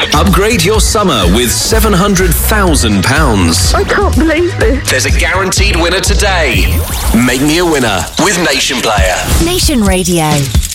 Upgrade your summer with £700,000. I can't believe this. There's a guaranteed winner today. Make me a winner with Nation Player. Nation Radio.